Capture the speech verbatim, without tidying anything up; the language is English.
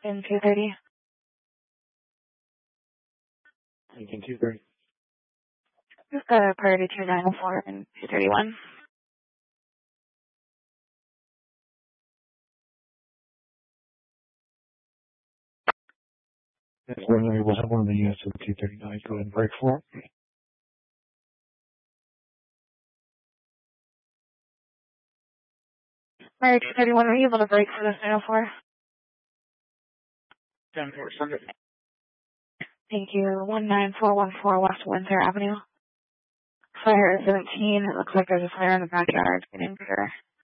in two thirty. Lincoln two thirty. We've got a priority two nine four and two thirty-one. Yes, runway will have one of the units of the two thirty-nine. Go ahead and break for it. Priority two thirty-one, were you able to break for this nine oh four? ten four Sunday. Thank you. one nine four one four West Windsor Avenue. Fire seventeen. It looks like there's a fire in the backyard. Getting bigger.